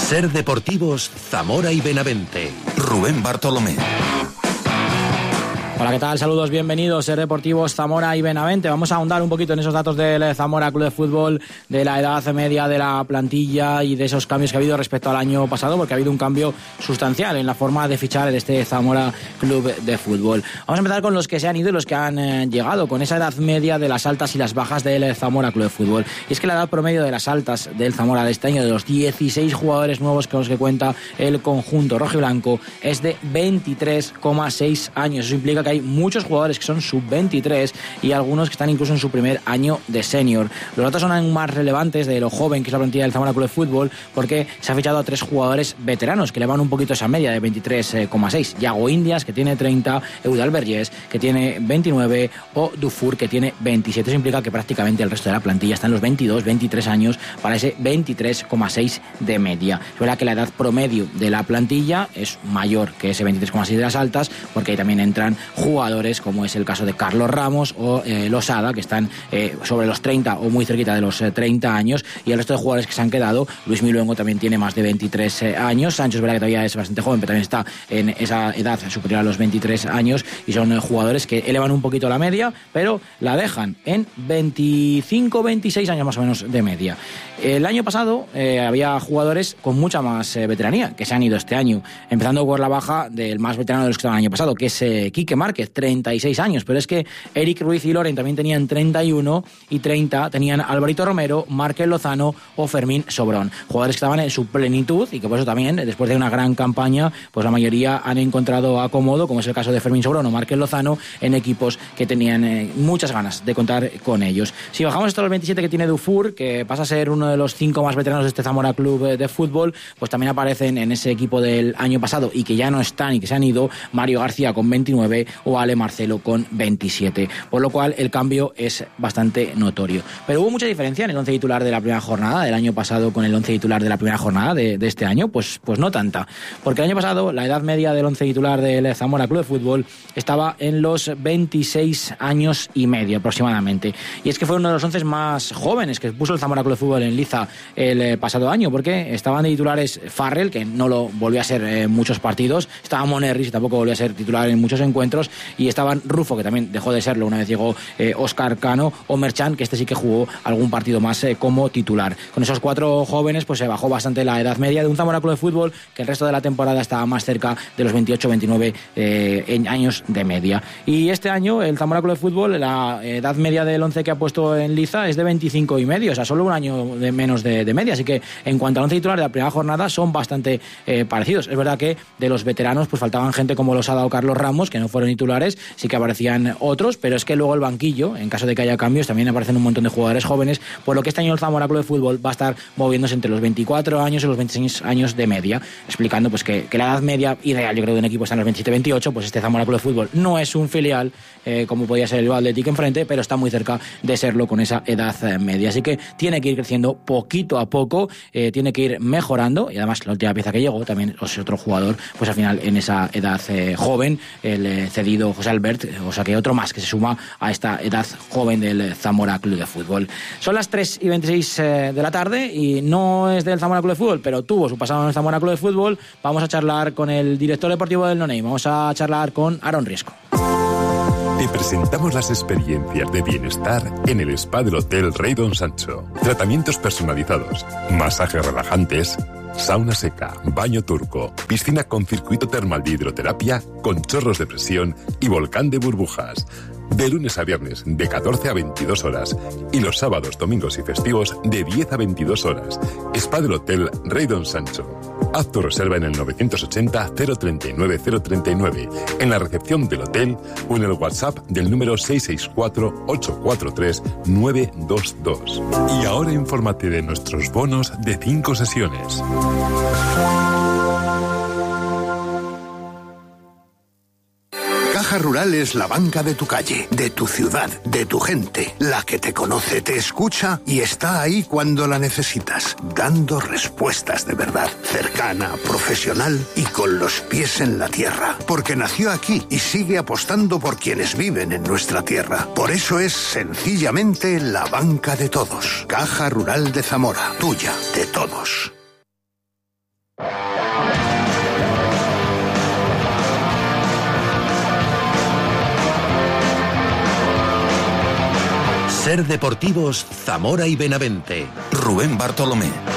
Ser Deportivos, Zamora y Benavente. Rubén Bartolomé. Hola, ¿qué tal? Saludos, bienvenidos, Ser Deportivos, Zamora y Benavente. Vamos a ahondar un poquito en esos datos del Zamora Club de Fútbol, de la edad media de la plantilla y de esos cambios que ha habido respecto al año pasado, porque ha habido un cambio sustancial en la forma de fichar de este Zamora Club de Fútbol. Vamos a empezar con los que se han ido y los que han llegado, con esa edad media de las altas y las bajas del Zamora Club de Fútbol. Y es que la edad promedio de las altas del Zamora de este año, de los 16 jugadores nuevos con los que cuenta el conjunto rojiblanco, es de 23,6 años. Eso implica que hay muchos jugadores que son sub-23 y algunos que están incluso en su primer año de senior. Los datos son aún más relevantes de lo joven que es la plantilla del Zamora Club de Fútbol, porque se ha fichado a 3 jugadores veteranos que le van un poquito esa media de 23,6. Yago Indias, que tiene 30, Eudal Vergés, que tiene 29, o Dufour, que tiene 27. Eso implica que prácticamente el resto de la plantilla está en los 22, 23 años para ese 23,6 de media. Es verdad que la edad promedio de la plantilla es mayor que ese 23,6 de las altas, porque ahí también entran jugadores como es el caso de Carlos Ramos o Losada, que están sobre los 30 o muy cerquita de los 30 años, y el resto de jugadores que se han quedado. Luis Miluengo también tiene más de 23 años. Sancho es verdad que todavía es bastante joven, pero también está en esa edad superior a los 23 años, y son jugadores que elevan un poquito la media, pero la dejan en 25, 26 años más o menos de media. El año pasado había jugadores con mucha más veteranía que se han ido este año, empezando por la baja del más veterano de los que estaban el año pasado, que es Quique Márquez, 36 años, pero es que Eric Ruiz y Loren también tenían 31 y 30 tenían Alvarito Romero, Márquez Lozano o Fermín Sobrón, jugadores que estaban en su plenitud y que por eso también, después de una gran campaña, pues la mayoría han encontrado acomodo, como es el caso de Fermín Sobrón o Márquez Lozano, en equipos que tenían muchas ganas de contar con ellos. Si bajamos hasta los 27 que tiene Dufour, que pasa a ser uno de los 5 más veteranos de este Zamora Club de Fútbol, pues también aparecen en ese equipo del año pasado y que ya no están y que se han ido Mario García con 29 o Ale Marcelo con 27, por lo cual el cambio es bastante notorio. Pero hubo mucha diferencia en el 11 titular de la primera jornada del año pasado con el 11 titular de la primera jornada de este año, pues no tanta, porque el año pasado la edad media del 11 titular del Zamora Club de Fútbol estaba en los 26 años y medio aproximadamente, y es que fue uno de los 11 más jóvenes que puso el Zamora Club de Fútbol en liza el pasado año, porque estaban de titulares Farrell, que no lo volvió a ser en muchos partidos, estaba Monerris, que tampoco volvió a ser titular en muchos encuentros, y estaban Rufo, que también dejó de serlo una vez llegó Óscar Cano, o Merchan, que este sí que jugó algún partido más como titular. Con esos 4 jóvenes pues se bajó bastante la edad media de un Zamora Club de Fútbol que el resto de la temporada estaba más cerca de los 28-29 años de media. Y este año el Zamora Club de Fútbol, la edad media del 11 que ha puesto en liza es de 25 y medio, o sea, solo un año de menos de media, así que en cuanto al 11 titular de la primera jornada son bastante parecidos. Es verdad que de los veteranos pues faltaban gente como Losada o Carlos Ramos, que no fueron titulares, sí que aparecían otros, pero es que luego el banquillo, en caso de que haya cambios, también aparecen un montón de jugadores jóvenes, por lo que este año el Zamora Club de Fútbol va a estar moviéndose entre los 24 años y los 26 años de media, explicando pues que la edad media ideal, yo creo, de un equipo está en los 27-28, pues este Zamora Club de Fútbol no es un filial, como podía ser el Athletic enfrente, pero está muy cerca de serlo con esa edad media, así que tiene que ir creciendo poquito a poco, tiene que ir mejorando, y además la última pieza que llegó también es otro jugador, pues al final en esa edad joven, el cedido José Albert, o sea que otro más que se suma a esta edad joven del Zamora Club de Fútbol. Son las 3:26 de la tarde y no es del Zamora Club de Fútbol, pero tuvo su pasado en el Zamora Club de Fútbol. Vamos a charlar con el director deportivo del No Name, vamos a charlar con Aaron Riesco. Te presentamos las experiencias de bienestar en el spa del Hotel Rey Don Sancho. Tratamientos personalizados, masajes relajantes, sauna seca, baño turco, piscina con circuito termal de hidroterapia, con chorros de presión y volcán de burbujas. De lunes a viernes, de 14 a 22 horas. Y los sábados, domingos y festivos, de 10 a 22 horas. Spa del Hotel Rey Don Sancho. Haz tu reserva en el 980-039-039, en la recepción del hotel o en el WhatsApp del número 664-843-922. Y ahora infórmate de nuestros bonos de 5 sesiones. Caja Rural es la banca de tu calle, de tu ciudad, de tu gente, la que te conoce, te escucha y está ahí cuando la necesitas, dando respuestas de verdad, cercana, profesional y con los pies en la tierra, porque nació aquí y sigue apostando por quienes viven en nuestra tierra. Por eso es sencillamente la banca de todos. Caja Rural de Zamora, tuya, de todos. Ser Deportivos Zamora y Benavente. Rubén Bartolomé.